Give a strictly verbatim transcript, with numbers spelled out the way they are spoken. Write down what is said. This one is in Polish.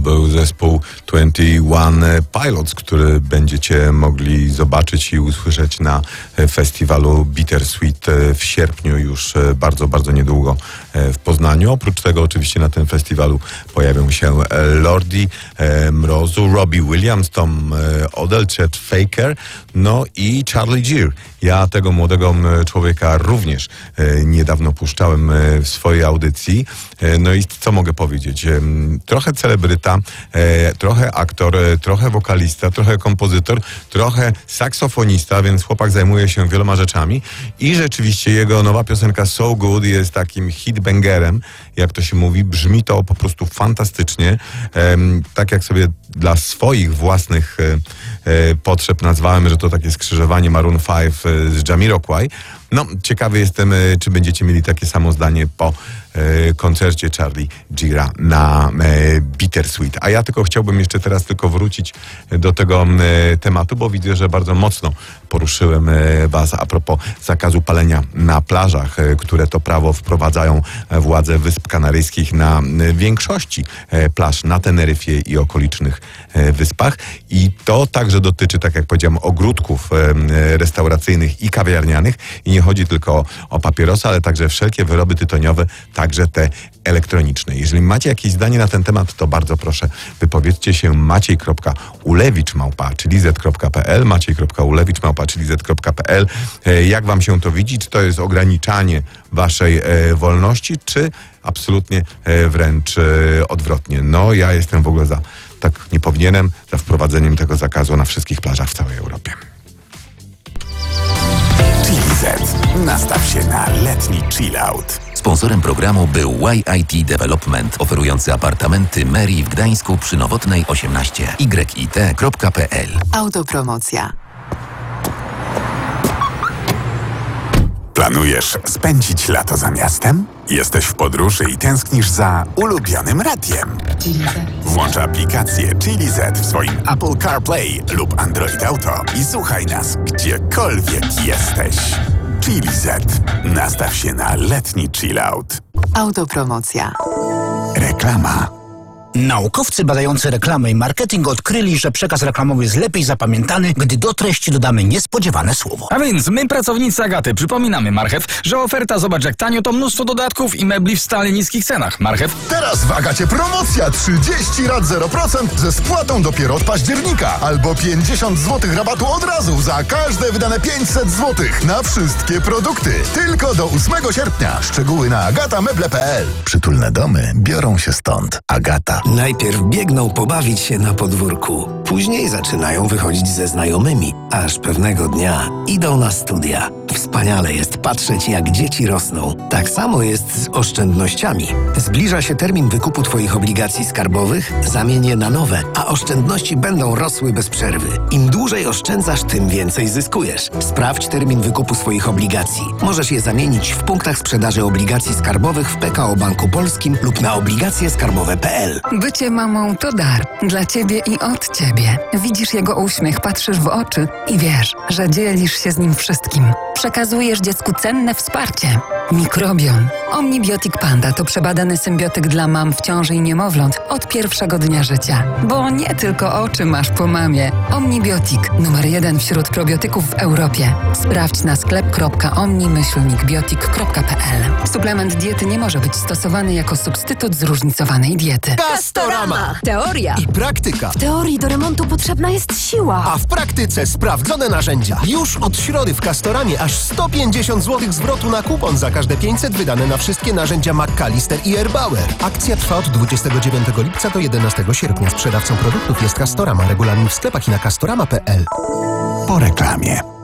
był zespół dwadzieścia jeden Pilots, który będziecie mogli zobaczyć i usłyszeć na festiwalu Bittersweet w sierpniu, już bardzo, bardzo niedługo w Poznaniu. Oprócz tego oczywiście na tym festiwalu pojawią się Lordi, Mrozu, Robbie Williams, Tom Odell, Chet Faker, no i Charlie Gear. Ja tego młodego człowieka również niedawno puszczałem w swojej audycji. No i co mogę powiedzieć? Trochę celebryta, trochę aktor, trochę wokalista, trochę kompozytor, trochę saksofonista, więc chłopak zajmuje się wieloma rzeczami i rzeczywiście jego nowa piosenka So Good jest takim hitbangerem, jak to się mówi. Brzmi to po prostu fantastycznie. Tak jak sobie dla swoich własnych potrzeb nazwałem, że to takie skrzyżowanie Maroon pięć z Jamiroquai. No, ciekawy jestem, czy będziecie mieli takie samo zdanie po e, koncercie Charlie Geara na e, Bittersweet. A ja tylko chciałbym jeszcze teraz tylko wrócić do tego e, tematu, bo widzę, że bardzo mocno poruszyłem e, was a propos zakazu palenia na plażach, e, które to prawo wprowadzają władze Wysp Kanaryjskich na e, większości e, plaż na Teneryfie i okolicznych e, wyspach. I to także dotyczy, tak jak powiedziałem, ogródków e, restauracyjnych i kawiarnianych. I nie chodzi tylko o, o papierosy, ale także wszelkie wyroby tytoniowe, także te elektroniczne. Jeżeli macie jakieś zdanie na ten temat, to bardzo proszę, wypowiedzcie się maciej kropka ulewicz małpa chilizet kropka pe el, maciej kropka ulewicz małpa chilizet kropka pe el. Jak wam się to widzi? Czy to jest ograniczanie waszej e, wolności, czy absolutnie e, wręcz e, odwrotnie? No, ja jestem w ogóle za, tak nie powinienem, za wprowadzeniem tego zakazu na wszystkich plażach w całej Europie. Chilizet. Nastaw się na letni chillout. Sponsorem programu był Y I T Development, oferujący apartamenty Mary w Gdańsku przy Nowotnej osiemnaście, y i t kropka pe el. Autopromocja. Planujesz spędzić lato za miastem? Jesteś w podróży i tęsknisz za ulubionym radiem? Włącz aplikację Chilizet w swoim Apple CarPlay lub Android Auto i słuchaj nas gdziekolwiek jesteś. Chilizet. Nastaw się na letni chillout. Autopromocja. Reklama. Naukowcy badający reklamę i marketing odkryli, że przekaz reklamowy jest lepiej zapamiętany, gdy do treści dodamy niespodziewane słowo. A więc my, pracownicy Agaty, przypominamy, Marchew, że oferta zobacz jak tanio to mnóstwo dodatków i mebli w stale niskich cenach. Marchew? Teraz w Agacie promocja trzydzieści rat zero procent ze spłatą dopiero od października. Albo pięćdziesiąt złotych rabatu od razu za każde wydane pięćset złotych na wszystkie produkty. Tylko do ósmego sierpnia. Szczegóły na agata meble kropka pe el. Przytulne domy biorą się stąd. Agata. Najpierw biegną pobawić się na podwórku, później zaczynają wychodzić ze znajomymi, aż pewnego dnia idą na studia. Wspaniale jest patrzeć, jak dzieci rosną. Tak samo jest z oszczędnościami. Zbliża się termin wykupu Twoich obligacji skarbowych, zamień je na nowe, a oszczędności będą rosły bez przerwy. Im dłużej oszczędzasz, tym więcej zyskujesz. Sprawdź termin wykupu swoich obligacji. Możesz je zamienić w punktach sprzedaży obligacji skarbowych w P K O Banku Polskim lub na obligacje skarbowe kropka pe el. Bycie mamą to dar. Dla ciebie i od ciebie. Widzisz jego uśmiech, patrzysz w oczy i wiesz, że dzielisz się z nim wszystkim. Przekazujesz dziecku cenne wsparcie. Mikrobion. Omnibiotic Panda to przebadany symbiotyk dla mam w ciąży i niemowląt od pierwszego dnia życia. Bo nie tylko oczy masz po mamie. Omnibiotic. Numer jeden wśród probiotyków w Europie. Sprawdź na sklep kropka omni myślnik biotik kropka pe el. Suplement diety nie może być stosowany jako substytut zróżnicowanej diety. Castorama. Teoria i praktyka. W teorii do remontu potrzebna jest siła, a w praktyce sprawdzone narzędzia. Już od środy w Castoramie aż sto pięćdziesiąt złotych zwrotu na kupon za każde pięćset wydane na wszystkie narzędzia McAllister i Erbauer. Akcja trwa od dwudziestego dziewiątego lipca do jedenastego sierpnia. Sprzedawcą produktów jest Castorama. Regulamin w sklepach i na castorama kropka pe el. Po reklamie.